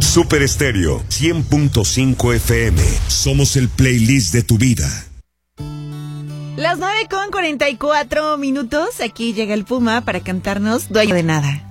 Super Estéreo 100.5 FM. Somos el playlist de tu vida. Las 9:44 minutos. Aquí llega el Puma para cantarnos Dueño de Nada.